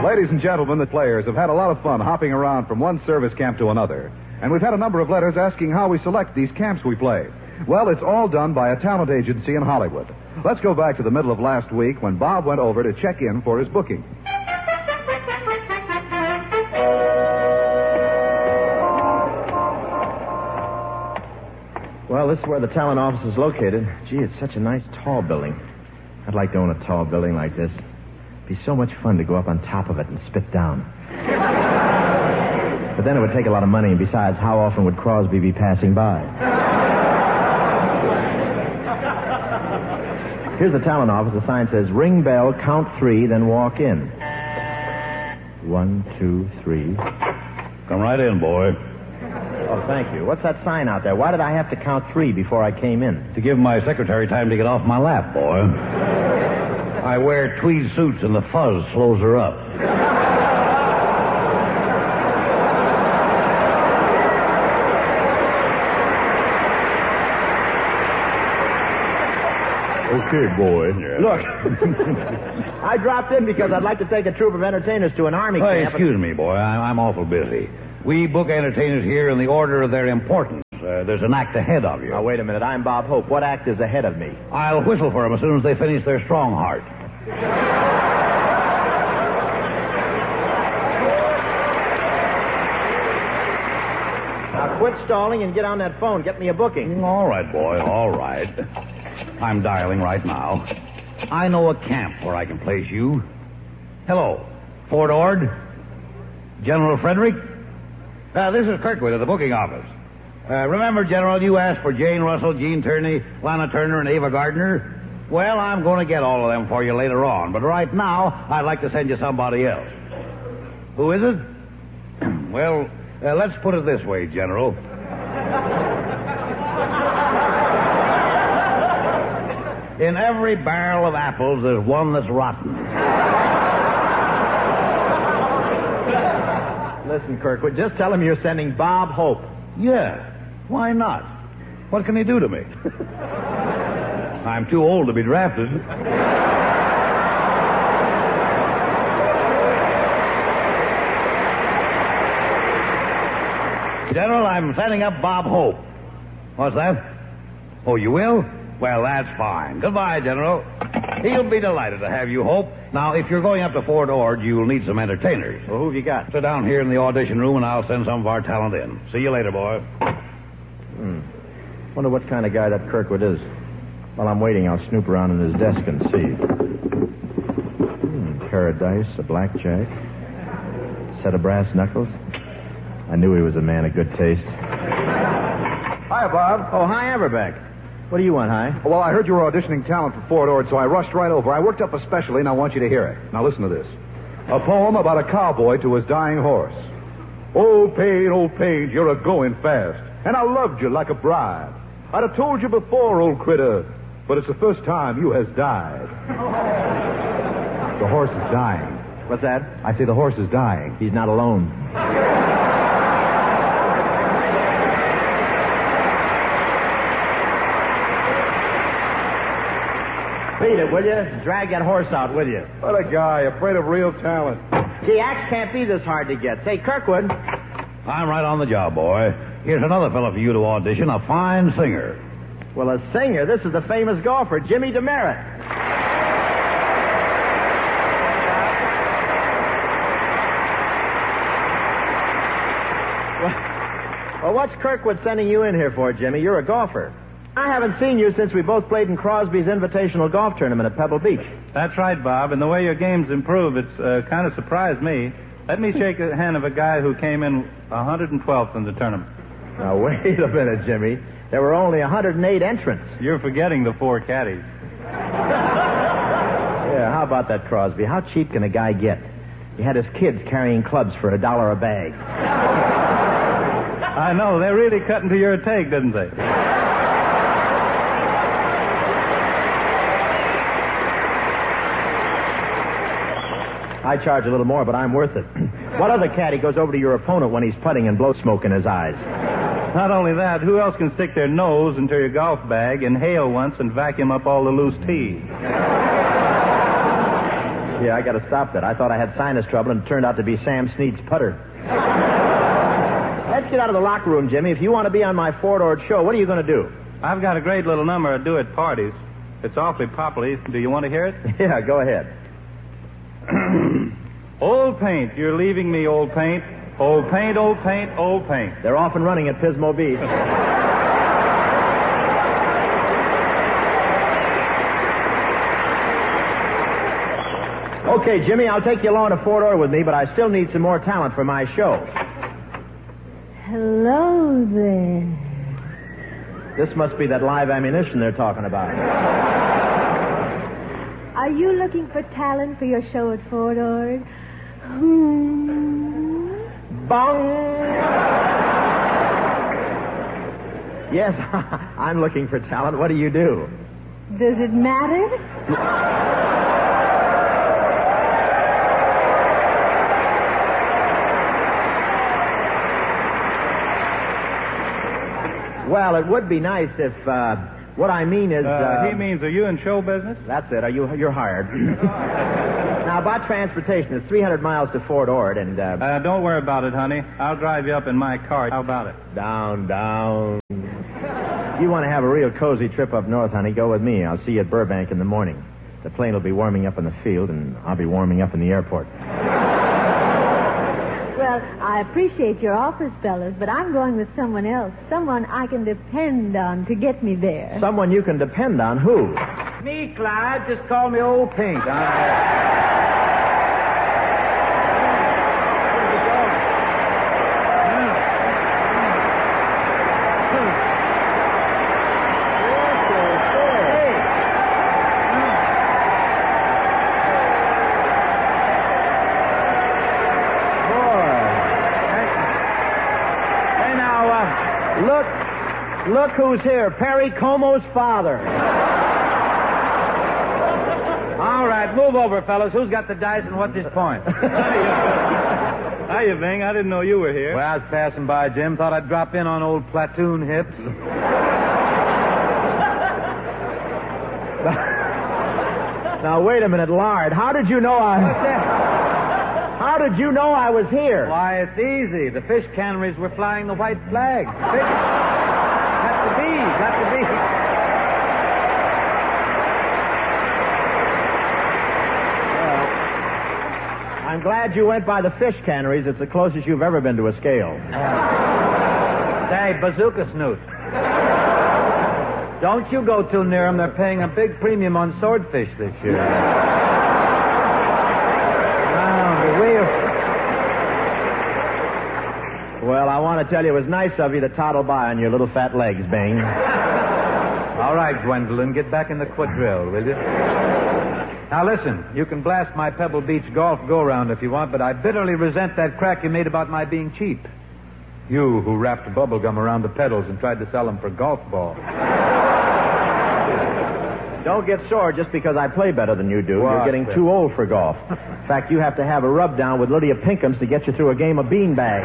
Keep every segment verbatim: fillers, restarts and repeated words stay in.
Ladies and gentlemen, the players have had a lot of fun hopping around from one service camp to another. And we've had a number of letters asking how we select these camps we play. Well, it's all done by a talent agency in Hollywood. Let's go back to the middle of last week when Bob went over to check in for his booking. Well, this is where the talent office is located. Gee, it's such a nice, tall building. I'd like to own a tall building like this. It'd be so much fun to go up on top of it and spit down. But then it would take a lot of money, and besides, how often would Crosby be passing by? Here's the talent office. The sign says, ring bell, count three, then walk in. One, two, three. Come right in, boy. Oh, thank you. What's that sign out there? Why did I have to count three before I came in? To give my secretary time to get off my lap, boy. I wear tweed suits and the fuzz slows her up. Okay, boy. Yeah. Look, I dropped in because I'd like to take a troupe of entertainers to an army Hey, camp. excuse me, boy. I'm, I'm awful busy. We book entertainers here in the order of their importance. Uh, there's an act ahead of you. Now, wait a minute. I'm Bob Hope. What act is ahead of me? I'll whistle for them as soon as they finish their strong heart. Now, quit stalling and get on that phone. Get me a booking. All right, boy. All right. I'm dialing right now. I know a camp where I can place you. Hello. Fort Ord? General Frederick? Uh, this is Kirkwood of the booking office. Uh, remember, General, you asked for Jane Russell, Gene Tierney, Lana Turner, and Ava Gardner? Well, I'm going to get all of them for you later on, but right now, I'd like to send you somebody else. Who is it? Well, uh, let's put it this way, General. In every barrel of apples, there's one that's rotten. Listen, Kirkwood, just tell him you're sending Bob Hope. Yeah, why not? What can he do to me? I'm too old to be drafted. General, I'm sending up Bob Hope. What's that? Oh, you will? Well, that's fine. Goodbye, General. He'll be delighted to have you, Hope. Now, if you're going up to Fort Ord, you'll need some entertainers. Well, who've you got? Sit down here in the audition room, and I'll send some of our talent in. See you later, boy. Hmm. Wonder what kind of guy that Kirkwood is. While I'm waiting, I'll snoop around in his desk and see. Hmm. Pair of dice, a blackjack, set of brass knuckles. I knew he was a man of good taste. Hi, Bob. Oh, hi, Everbeck. What do you want, Hi? Well, I heard you were auditioning talent for Fort Ord, so I rushed right over. I worked up a specially, and I want you to hear it. Now, listen to this. A poem about a cowboy to his dying horse. Old Page, old Page, you're a-going fast, and I loved you like a bride. I'd have told you before, old critter, but it's the first time you has died. The horse is dying. What's that? I say the horse is dying. He's not alone. Beat it, will you? Drag that horse out, will you? What a guy, afraid of real talent. Gee, acts can't be this hard to get. Say, Kirkwood. I'm right on the job, boy. Here's another fellow for you to audition, a fine singer. Well, a singer? This is the famous golfer, Jimmy DeMeritt. Well, well, what's Kirkwood sending you in here for, Jimmy? You're a golfer. I haven't seen you since we both played in Crosby's Invitational Golf Tournament at Pebble Beach. That's right, Bob. And the way your game's improved, it's uh, kind of surprised me. Let me shake the hand of a guy who came in one hundred twelfth in the tournament. Now, wait a minute, Jimmy. There were only one hundred eight entrants. You're forgetting the four caddies. Yeah, how about that, Crosby? How cheap can a guy get? He had his kids carrying clubs for a dollar a bag. I know. They really cut into your take, didn't they? I charge a little more, but I'm worth it. What other caddy goes over to your opponent when he's putting and blow smoke in his eyes? Not only that, who else can stick their nose into your golf bag, inhale once, and vacuum up all the loose tea? Yeah, I got to stop that. I thought I had sinus trouble, and it turned out to be Sam Snead's putter. Let's get out of the locker room, Jimmy. If you want to be on my four-doored show, what are you going to do? I've got a great little number I do at parties. It's awfully popular. Do you want to hear it? Yeah, go ahead. Old paint, you're leaving me, old paint. Old paint, old paint, old paint. They're off and running at Pismo Beach. Okay, Jimmy, I'll take you along to Fort Ord with me, but I still need some more talent for my show. Hello there. This must be that live ammunition they're talking about. Are you looking for talent for your show at Fort Ord? Hmm. Bong! Yes, I'm looking for talent. What do you do? Does it matter? Well, it would be nice if, uh, what I mean is... Uh, uh, he means, are you in show business? That's it. Are you, you're hired. Now, about transportation, it's three hundred miles to Fort Ord, and... Uh, Uh, don't worry about it, honey. I'll drive you up in my car. How about it? down, down. If you want to have a real cozy trip up north, honey, go with me. I'll see you at Burbank in the morning. The plane will be warming up in the field, and I'll be warming up in the airport. Well, I appreciate your offers, fellas, but I'm going with someone else. Someone I can depend on to get me there. Someone you can depend on. Who? Me, Clyde. Just call me Old Paint. Look, look who's here. Perry Como's father. All right, move over, fellas. Who's got the dice and what's his point? Hiya, Ving. I didn't know you were here. Well, I was passing by, Jim. Thought I'd drop in on old platoon hips. Now, wait a minute, Lard. How did you know I... How did you know I was here? Why, it's easy. The fish canneries were flying the white flag. Fish... Got to be. Got to be. Well, I'm glad you went by the fish canneries. It's the closest you've ever been to a scale. Say, Bazooka Snoot. Don't you go too near them. They're paying a big premium on swordfish this year. Now, the wheel... Well, I want to tell you, it was nice of you to toddle by on your little fat legs, Bing. All right, Gwendolyn, get back in the quadrille, will you? Now, listen, you can blast my Pebble Beach golf go-round if you want, but I bitterly resent that crack you made about my being cheap. You who wrapped bubble gum around the pedals and tried to sell them for golf balls. Don't get sore just because I play better than you do. What? You're getting too old for golf. In fact, you have to have a rub-down with Lydia Pinkham's to get you through a game of beanbag.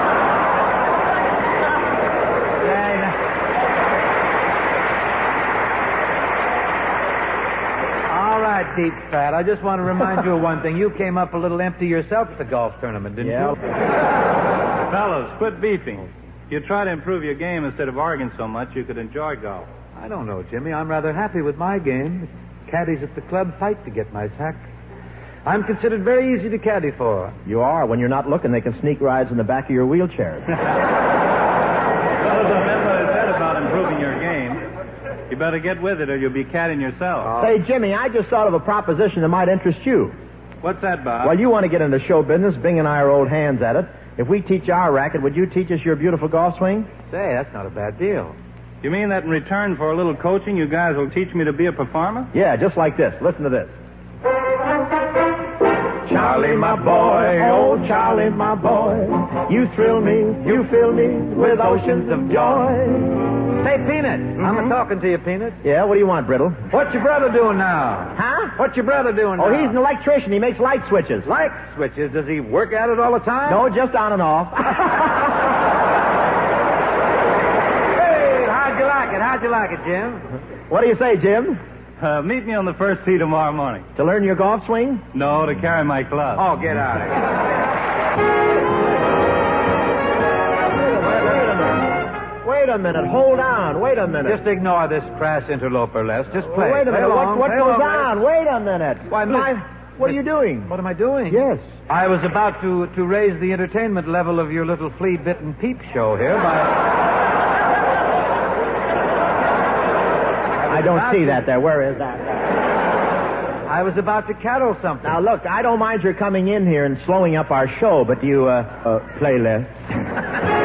All right, Deep Fat, I just want to remind you of one thing. You came up a little empty yourself at the golf tournament, didn't Yeah. you? Fellas, quit beefing. If you try to improve your game instead of arguing so much, you could enjoy golf. I don't know, Jimmy. I'm rather happy with my game. Caddies at the club fight to get my sack. I'm considered very easy to caddy for. You are. When you're not looking, they can sneak rides in the back of your wheelchair. Fellas, remember what I said about improving your game. You better get with it or you'll be caddying yourself. Say, Jimmy, I just thought of a proposition that might interest you. What's that, Bob? Well, you want to get into show business. Bing and I are old hands at it. If we teach our racket, would you teach us your beautiful golf swing? Say, that's not a bad deal. You mean that in return for a little coaching, you guys will teach me to be a performer? Yeah, just like this. Listen to this. Charlie, my boy, oh, Charlie, my boy, you thrill me, you fill me with oceans of joy. Say, Peanut, Mm-hmm. I'm talking to you, Peanut. Yeah, what do you want, Brittle? What's your brother doing now? Huh? What's your brother doing Oh, now? he's an electrician. He makes light switches. Light switches. Does he work at it all the time? No, just on and off. Hey, how'd you like it? How'd you like it, Jim? What do you say, Jim? Uh, meet me on the first tee tomorrow morning. To learn your golf swing? No, to carry my club. Oh, get out of here. Wait a minute. Hold on. Wait a minute. Just ignore this crass interloper, Les. Just play. Wait a Play minute. along, what what play goes along, on? Wait a minute. Why, My, Miss- what are you doing? What am I doing? Yes. I was about to, to raise the entertainment level of your little flea-bitten peep show here by... I don't see that there. Where is that? I was about to carol something. Now, look, I don't mind your coming in here and slowing up our show, but you, uh, uh play less.